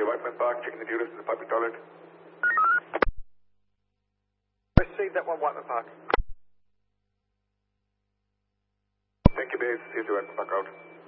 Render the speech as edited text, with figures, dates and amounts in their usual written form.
Whiteman Park, checking the tourists in the public toilet. Receive that one, Whiteman Park. Thank you, base. See you, Whiteman Park out.